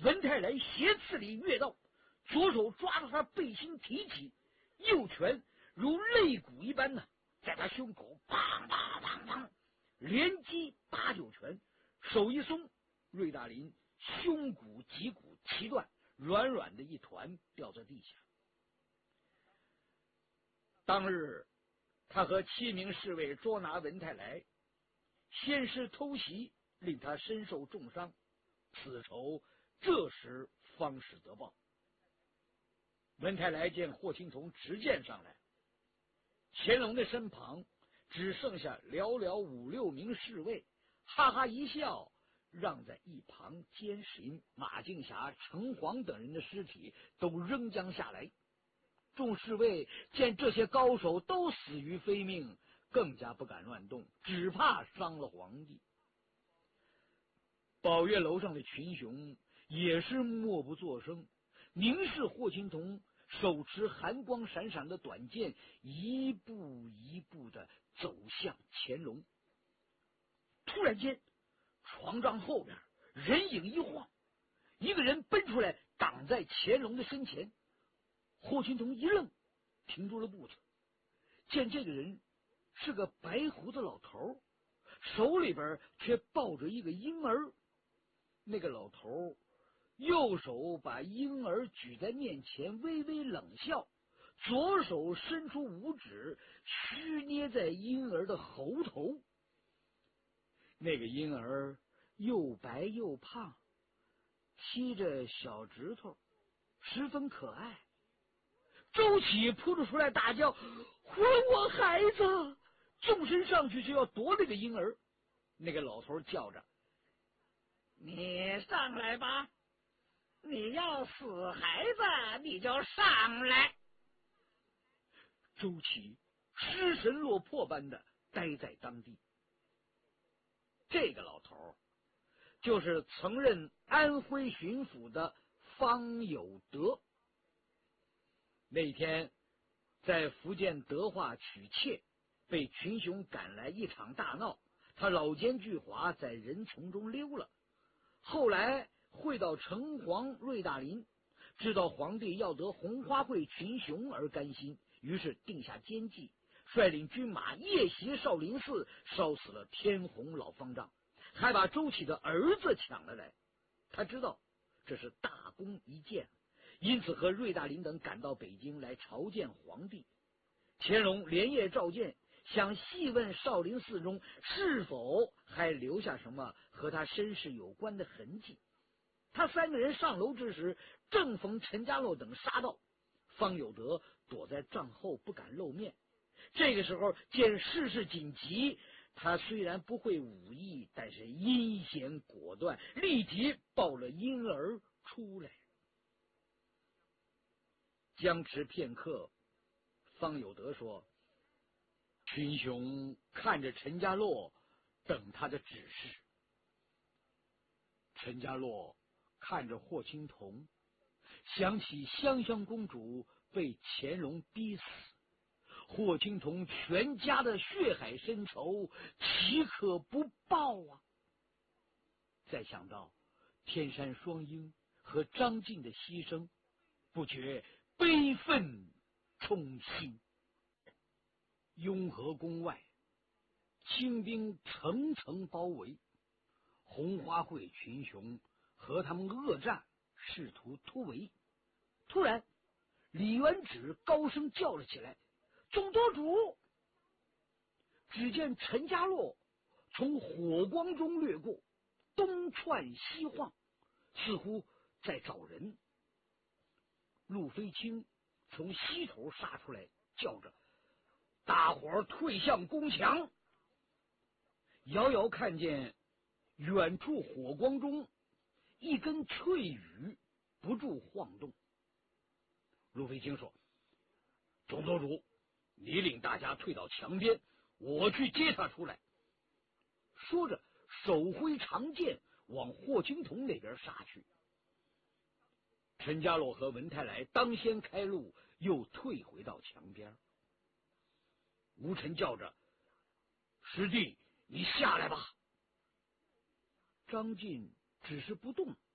文太来斜刺里跃道，左手抓着他背心提起，右拳如肋骨一般在他胸口砰砰砰砰连击8、9拳，手一松，瑞大林胸骨脊骨齐断，软软的一团掉在地下。当日他和7名侍卫捉拿文太来，先是偷袭，令他身受重伤，此仇这时方始得报。文太来见霍青桐执剑上来，乾隆的身旁只剩下寥寥5、6名侍卫，哈哈一笑，让在一旁监视马敬霞、程黄等人的尸体都扔将下来。众侍卫见这些高手都死于非命，更加不敢乱动，只怕伤了皇帝。宝月楼上的群雄也是默不作声，凝视霍青桐手持寒光闪闪的短剑，一步一步的走向乾隆。突然间，床帐后边人影一晃，一个人奔出来挡在乾隆的身前。霍青桐一愣，停住了步子，见这个人是个白胡子老头，手里边却抱着一个婴儿。那个老头右手把婴儿举在面前，微微冷笑，左手伸出5指，虚捏在婴儿的喉头。那个婴儿又白又胖，吸着小指头，十分可爱。周启扑了出来，大叫：“还我孩子！”纵身上去就要夺那个婴儿。那个老头叫着：“ 你上来吧，你要死孩子你就上来。” 周启失神落魄般的呆在当地。这个老头就是曾任安徽巡抚的方有德。那天在福建德化娶妾，被群雄赶来一场大闹，他老奸巨猾，在人丛中溜了。后来会到城隍瑞大林，知道皇帝要得红花会群雄而甘心，于是定下奸计，率领军马夜袭少林寺，烧死了天虹老方丈，还把周启的儿子抢了来。他知道这是大功一件，因此和瑞大林等赶到北京来朝见皇帝。乾隆连夜召见，想细问少林寺中是否还留下什么和他身世有关的痕迹。他3个人上楼之时，正逢陈家洛等杀到，方有德躲在帐后不敢露面。这个时候见事事紧急，他虽然不会武艺，但是阴险果断，立即抱了婴儿出来。僵持片刻，方有德说：“群雄看着陈家洛，等他的指示。”陈家洛看着霍青桐，想起香香公主被乾隆逼死，霍青桐全家的血海深仇，岂可不报啊？再想到天山双鹰和张晋的牺牲，不觉悲愤冲心。雍和宫外，清兵层层包围，红花会群雄和他们恶战，试图突围。突然，李元直高声叫了起来：“总督主！”只见陈家洛从火光中掠过，东窜西晃，似乎在找人。陆飞清从西头杀出来，叫着：“大伙儿退向宫墙！”遥遥看见远处火光中一根翠羽不住晃动。陆飞清说：“总督主，你领大家退到墙边，我去接他出来。”说着手挥长剑往霍青桐那边杀去。陈家洛和文太来当先开路，又退回到墙边。吴臣叫着：“师弟，你下来吧。”张晋只是不动，